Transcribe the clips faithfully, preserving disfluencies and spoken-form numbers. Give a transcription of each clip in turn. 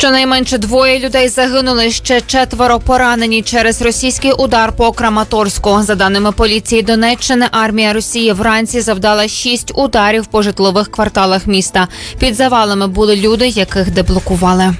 Щонайменше двоє людей загинули, ще четверо поранені через російський удар по Краматорську. За даними поліції Донеччини, армія Росії вранці завдала шість ударів по житлових кварталах міста. Під завалами були люди, яких деблокували.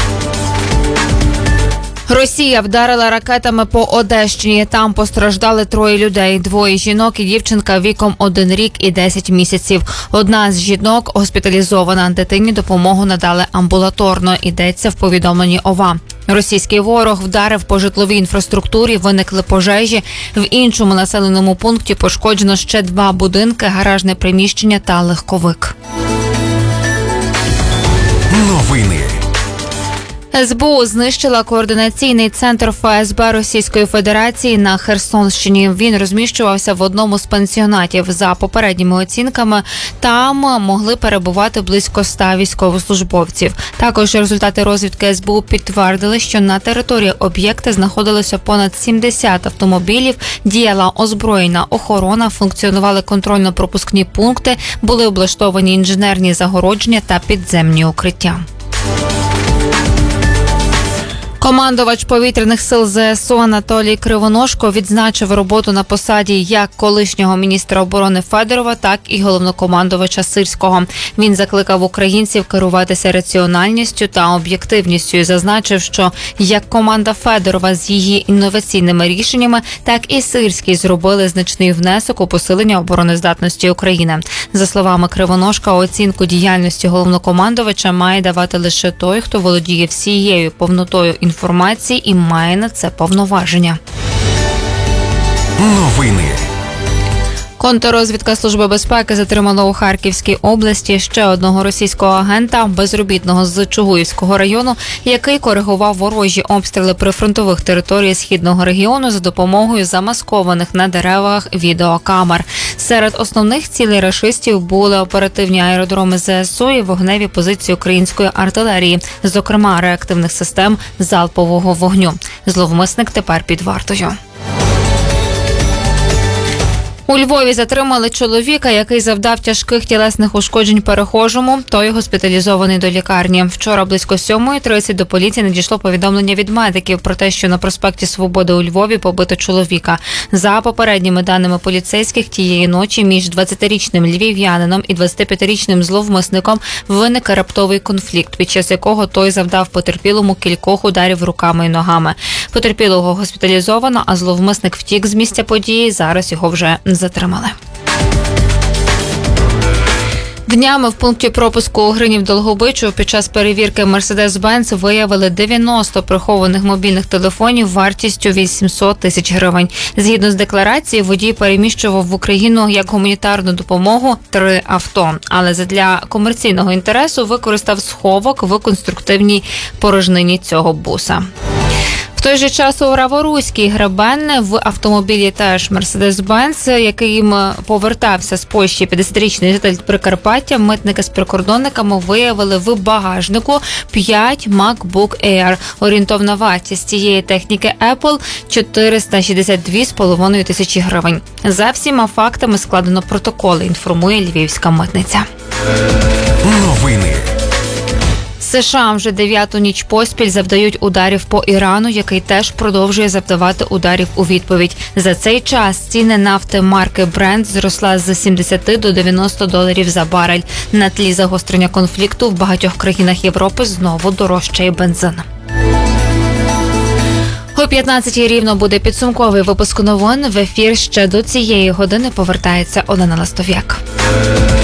Росія вдарила ракетами по Одещині. Там постраждали троє людей. Двоє жінок і дівчинка віком один рік і десять місяців. Одна з жінок госпіталізована. Дитині допомогу надали амбулаторно, йдеться в повідомленні ОВА. Російський ворог вдарив по житловій інфраструктурі, виникли пожежі. В іншому населеному пункті пошкоджено ще два будинки, гаражне приміщення та легковик. Новини. ес бе у знищила координаційний центр еф ес бе Російської Федерації на Херсонщині. Він розміщувався в одному з пансіонатів. За попередніми оцінками, там могли перебувати близько ста військовослужбовців. Також результати розвідки ес бе у підтвердили, що на території об'єкта знаходилося понад сімдесят автомобілів, діяла озброєна охорона, функціонували контрольно-пропускні пункти, були облаштовані інженерні загородження та підземні укриття. Командувач повітряних сил зе ес у Анатолій Кривоножко відзначив роботу на посаді як колишнього міністра оборони Федорова, так і головнокомандувача Сирського. Він закликав українців керуватися раціональністю та об'єктивністю і зазначив, що як команда Федорова з її інноваційними рішеннями, так і Сирський зробили значний внесок у посилення обороноздатності України. За словами Кривоножка, оцінку діяльності головнокомандувача має давати лише той, хто володіє всією повнотою інформації. інформації і має на це повноваження. Новини. Контррозвідка Служби безпеки затримала у Харківській області ще одного російського агента, безробітного з Чугуївського району, який коригував ворожі обстріли прифронтових територій східного регіону за допомогою замаскованих на деревах відеокамер. Серед основних цілей рашистів були оперативні аеродроми зе ес у і вогневі позиції української артилерії, зокрема реактивних систем залпового вогню. Зловмисник тепер під вартою. У Львові затримали чоловіка, який завдав тяжких тілесних ушкоджень перехожому. Той госпіталізований до лікарні. Вчора близько сьомої тридцять до поліції надійшло повідомлення від медиків про те, що на проспекті Свободи у Львові побито чоловіка. За попередніми даними поліцейських, тієї ночі між двадцятирічним львів'янином і двадцятип'ятирічним зловмисником виник раптовий конфлікт, під час якого той завдав потерпілому кількох ударів руками і ногами. Потерпілого госпіталізовано, а зловмисник втік з місця події. Зараз його вже затримали. Днями в пункті пропуску у Гринів-Долгобичу під час перевірки Мерседес-Бенц виявили дев'яносто прихованих мобільних телефонів вартістю вісімсот тисяч гривень. Згідно з декларацією, водій переміщував в Україну як гуманітарну допомогу три авто, але задля комерційного інтересу використав сховок в конструктивній порожнині цього буса. В той же час у Раворуській грабен в автомобілі теж Мерседес-Бенц, яким повертався з Польщі п'ятдесятирічний житель Прикарпаття, митники з прикордонниками виявили в багажнику п'ять MacBook Air. Орієнтовна вартість цієї техніки Apple – чотириста шістдесят дві з половиною тисячі гривень. За всіма фактами складено протоколи, інформує львівська митниця. Новини. США вже дев'яту ніч поспіль завдають ударів по Ірану, який теж продовжує завдавати ударів у відповідь. За цей час ціни нафти марки Brent зросла з сімдесят до дев'яноста доларів за барель. На тлі загострення конфлікту в багатьох країнах Європи знову дорожчає бензин. О п'ятнадцятій рівно буде підсумковий випуск новин. В ефір ще до цієї години повертається Олена Ластов'як.